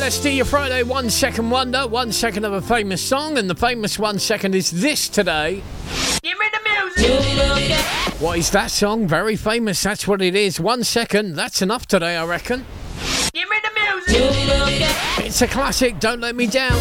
let's do your Friday 1 second wonder. 1 second of a famous song, and the famous 1 second is this today. Give me the music. What is that song? Very famous, that's what it is. 1 second, that's enough today, I reckon. Give me the music. It's a classic, Don't Let Me Down.